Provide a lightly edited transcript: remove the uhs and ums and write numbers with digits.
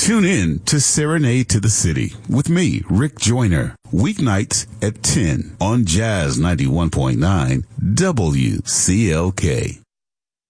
Tune in to Serenade to the City with me, Rick Joyner, weeknights at 10 on Jazz 91.9 WCLK.